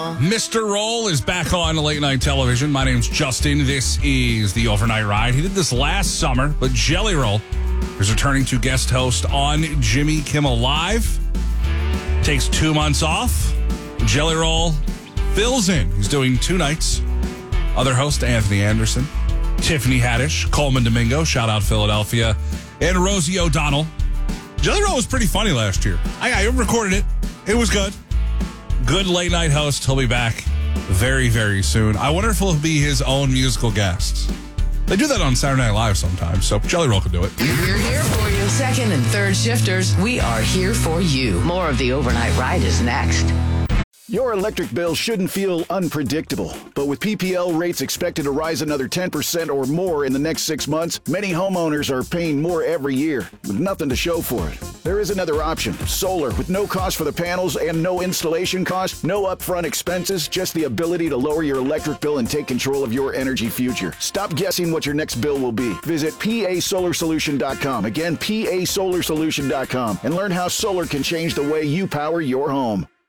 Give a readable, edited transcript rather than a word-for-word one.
Mr. Roll is back on late night television. My name's Justin. This is the Overnight Ride. He did this last summer, but Jelly Roll is returning to guest host on Jimmy Kimmel Live. Takes 2 months off. Jelly Roll fills in. He's doing 2 nights. Other host, Anthony Anderson, Tiffany Haddish, Coleman Domingo, shout out Philadelphia, and Rosie O'Donnell. Jelly Roll was pretty funny last year. I recorded it. It was good. Good late night host. He'll be back very, very soon. I wonder if he'll be his own musical guest. They do that on Saturday Night Live sometimes, so Jelly Roll can do it. We're here for you. Second and third shifters, we are here for you. More of the Overnight Ride is next. Your electric bill shouldn't feel unpredictable, but with PPL rates expected to rise another 10% or more in the next 6 months, many homeowners are paying more every year with nothing to show for it. There is another option, solar, with no cost for the panels and no installation cost, no upfront expenses, just the ability to lower your electric bill and take control of your energy future. Stop guessing what your next bill will be. Visit PASolarSolution.com, again, PASolarSolution.com, and learn how solar can change the way you power your home.